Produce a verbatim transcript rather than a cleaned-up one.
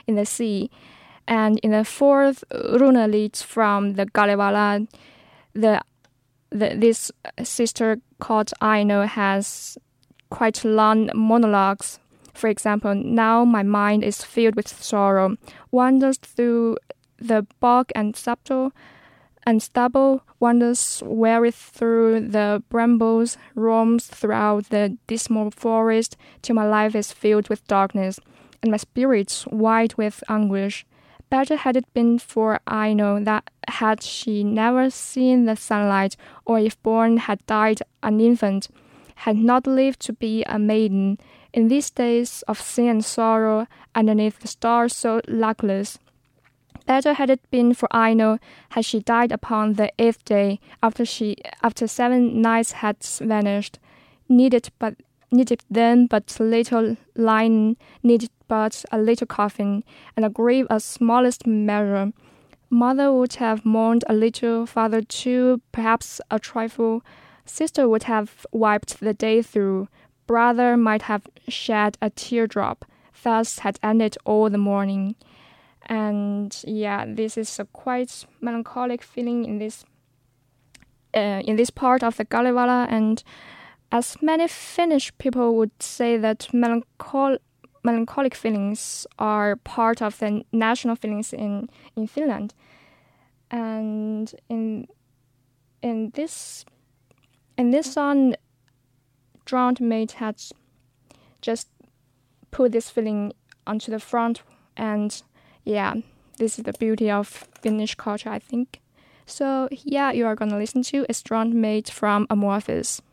in the sea. And in the fourth Runalied from the Kalevala, the, the this sister called Aino has quite long monologues. For example, now my mind is filled with sorrow, wanders through the bog and stubble, and stubble, wanders weary through the brambles, roams throughout the dismal forest, till my life is filled with darkness, and my spirits white with anguish. Better had it been for Aino that had she never seen the sunlight, or if born had died an infant, had not lived to be a maiden, in these days of sin and sorrow, underneath the stars so luckless. Better had it been for Aino had she died upon the eighth day, after she after seven nights had vanished, needed but needed then but little linen, needed but a little coffin, and a grave of smallest measure. Mother would have mourned a little, father too, perhaps a trifle. Sister would have wiped the day through. Brother might have shed a teardrop. Thus had ended all the morning. And yeah, this is a quite melancholic feeling in this uh, in this part of the Kalevala. And as many Finnish people would say that melanchol- melancholic feelings are part of the national feelings in, in Finland. And in in this in this song, Drowned Maid had just put this feeling onto the front, and yeah, this is the beauty of Finnish culture, I think. So yeah, you are gonna listen to A Drowned Maid from Amorphis.